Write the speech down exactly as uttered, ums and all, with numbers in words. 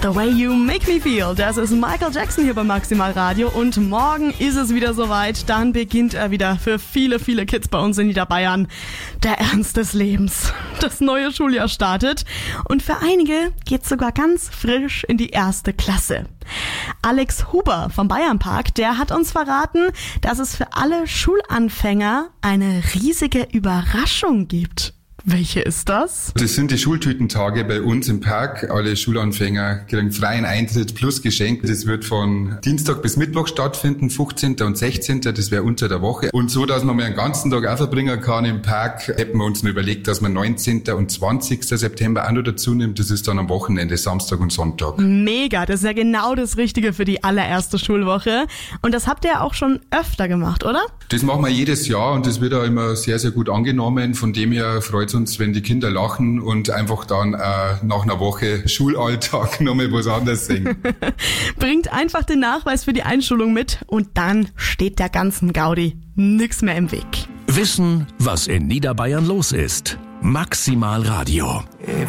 The Way You Make Me Feel, das ist Michael Jackson hier bei Maximal Radio und morgen ist es wieder soweit, dann beginnt er wieder für viele, viele Kids bei uns in Niederbayern. Der Ernst des Lebens. Das neue Schuljahr startet und für einige geht's sogar ganz frisch in die erste Klasse. Alex Huber vom Bayernpark, der hat uns verraten, dass es für alle Schulanfänger eine riesige Überraschung gibt. Welche ist das? Das sind die Schultütentage bei uns im Park. Alle Schulanfänger kriegen freien Eintritt plus Geschenk. Das wird von Dienstag bis Mittwoch stattfinden, fünfzehnten und sechzehnten Das wäre unter der Woche. Und so, dass man mal einen ganzen Tag auch verbringen kann im Park, hätten wir uns noch überlegt, dass man neunzehnten und zwanzigsten September auch noch dazu nimmt. Das ist dann am Wochenende, Samstag und Sonntag. Mega, das ist ja genau das Richtige für die allererste Schulwoche. Und das habt ihr auch schon öfter gemacht, oder? Das machen wir jedes Jahr und das wird auch immer sehr, sehr gut angenommen. Von dem her freut es uns, wenn die Kinder lachen und einfach dann äh, nach einer Woche Schulalltag nochmal was anderes singen. Bringt einfach den Nachweis für die Einschulung mit und dann steht der ganzen Gaudi nix mehr im Weg. Wissen, was in Niederbayern los ist. Maximal Radio.